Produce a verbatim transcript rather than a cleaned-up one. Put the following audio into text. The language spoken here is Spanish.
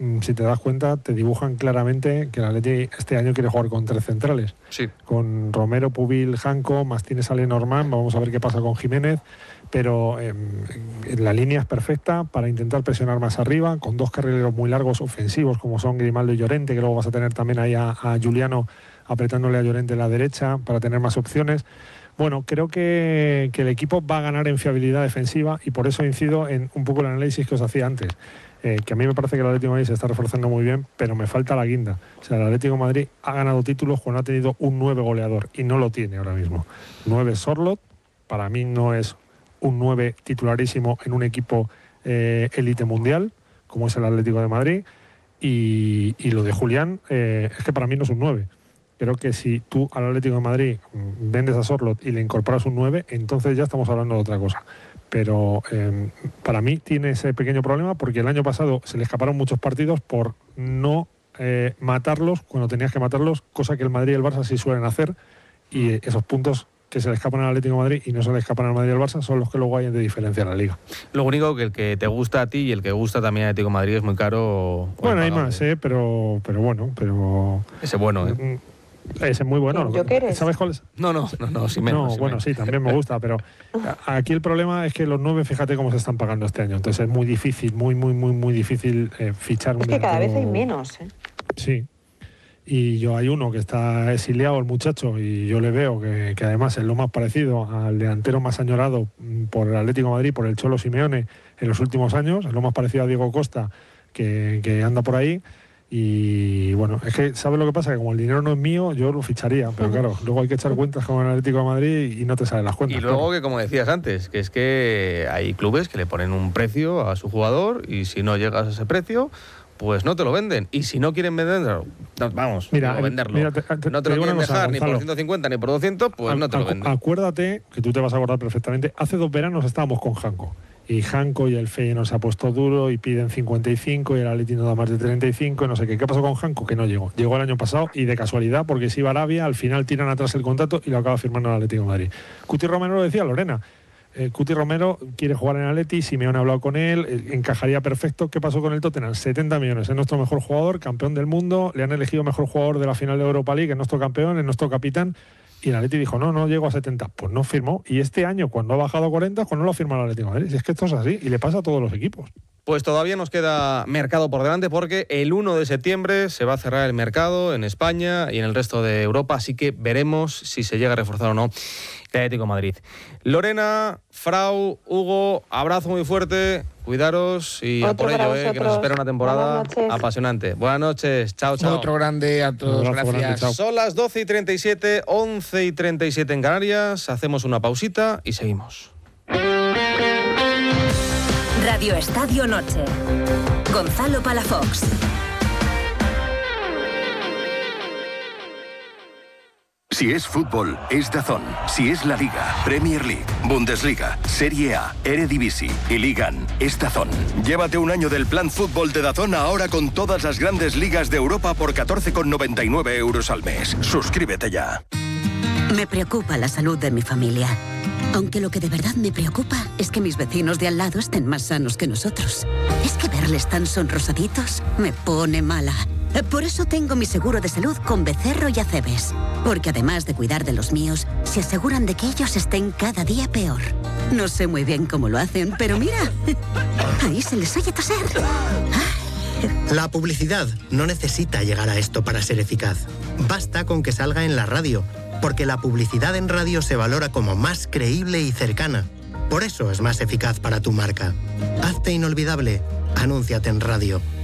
si te das cuenta, te dibujan claramente que el Atleti este año quiere jugar con tres centrales. Sí. Con Romero, Pubil, Janko, más tiene sale Norman, vamos a ver qué pasa con Jiménez, pero eh, la línea es perfecta para intentar presionar más arriba, con dos carrileros muy largos ofensivos como son Grimaldo y Llorente, que luego vas a tener también ahí a, a Juliano apretándole a Llorente en la derecha para tener más opciones. Bueno, creo que, que el equipo va a ganar en fiabilidad defensiva y por eso incido en un poco el análisis que os hacía antes, eh, que a mí me parece que el Atlético de Madrid se está reforzando muy bien, pero me falta la guinda. O sea, el Atlético de Madrid ha ganado títulos cuando ha tenido un nueve goleador y no lo tiene ahora mismo. nueve Sorloth, para mí no es un nueve titularísimo en un equipo eh, élite mundial, como es el Atlético de Madrid, y, y lo de Julián eh, es que para mí no es un nueve. Creo que si tú al Atlético de Madrid vendes a Sorloth y le incorporas un nueve, entonces ya estamos hablando de otra cosa. Pero eh, para mí tiene ese pequeño problema porque el año pasado se le escaparon muchos partidos por no eh, matarlos cuando tenías que matarlos, cosa que el Madrid y el Barça sí suelen hacer, y esos puntos que se le escapan al Atlético de Madrid y no se le escapan al Madrid y al Barça son los que luego hay de diferencia en la Liga. Lo único que el que te gusta a ti y el que gusta también al Atlético de Madrid es muy caro. Bueno, hay más, eh, pero, pero bueno, pero... Ese bueno, ¿eh? Ese es muy bueno. ¿Yo qué eres? ¿Sabes cuál es? No, no, no, no, sí menos. No, sí bueno, menos. sí, también me gusta, pero aquí el problema es que los nueve, fíjate cómo se están pagando este año. Entonces es muy difícil, muy, muy, muy, muy difícil eh, fichar un Es que cada delantero. vez hay menos, ¿eh? Sí. Y yo hay uno que está exiliado, el muchacho, y yo le veo que, que además es lo más parecido al delantero más añorado por el Atlético de Madrid, por el Cholo Simeone en los últimos años, es lo más parecido a Diego Costa, que, que anda por ahí. Y bueno, es que ¿sabes lo que pasa? Que como el dinero no es mío, yo lo ficharía, pero claro, luego hay que echar cuentas con el Atlético de Madrid y no te salen las cuentas. Y luego claro. que, como decías antes, que es que hay clubes que le ponen un precio a su jugador y si no llegas a ese precio, pues no te lo venden. Y si no quieren venderlo, vamos, mira, no venderlo, mira, te, te, no te, te lo quieren cosa, dejar Gonzalo, ni por ciento cincuenta ni por doscientos, pues a, no te lo acu- venden. Acuérdate, que tú te vas a acordar perfectamente, hace dos veranos estábamos con Janko. Y Janko y el Feyenoord se ha puesto duro y piden cincuenta y cinco y el Atleti no da más de treinta y cinco y no sé qué. ¿Qué pasó con Janko? Que no llegó. Llegó el año pasado y de casualidad, porque si iba a Arabia, al final tiran atrás el contrato y lo acaba firmando el Atlético de Madrid. Cuti Romero lo decía Lorena. Eh, Cuti Romero quiere jugar en Atleti, Simeone ha hablado con él, eh, encajaría perfecto. ¿Qué pasó con el Tottenham? setenta millones, es nuestro mejor jugador, campeón del mundo, le han elegido mejor jugador de la final de Europa League, es nuestro campeón, es nuestro capitán. Y el Atleti dijo, no, no llego a setenta. Pues no firmó. Y este año, cuando ha bajado a cuarenta, pues no lo firma el Atlético de Madrid. Si es que esto es así y le pasa a todos los equipos. Pues todavía nos queda mercado por delante porque el uno de septiembre se va a cerrar el mercado en España y en el resto de Europa, así que veremos si se llega a reforzar o no el Atlético de Madrid. Lorena, Frau, Hugo, abrazo muy fuerte, cuidaros y a Otro por para ello, eh, que nos vosotros. espera una temporada Buenas noches. apasionante. Buenas noches, chao, chao. Otro grande a todos, Un abrazo gracias. grande, chao. Son las doce y treinta y siete, once y treinta y siete en Canarias, hacemos una pausita y seguimos. Radio Estadio Noche. Gonzalo Palafox. Si es fútbol, es DAZN. Si es la Liga, Premier League, Bundesliga, Serie A, Eredivisie y Ligan, es DAZN. Llévate un año del plan fútbol de DAZN ahora con todas las grandes ligas de Europa por catorce con noventa y nueve euros al mes. Suscríbete ya. Me preocupa la salud de mi familia. Aunque lo que de verdad me preocupa es que mis vecinos de al lado estén más sanos que nosotros. Es que verles tan sonrosaditos me pone mala. Por eso tengo mi seguro de salud con Becerro y Acebes. Porque además de cuidar de los míos, se aseguran de que ellos estén cada día peor. No sé muy bien cómo lo hacen, pero mira, ahí se les oye toser. La publicidad no necesita llegar a esto para ser eficaz. Basta con que salga en la radio, porque la publicidad en radio se valora como más creíble y cercana. Por eso es más eficaz para tu marca. Hazte inolvidable. Anúnciate en radio.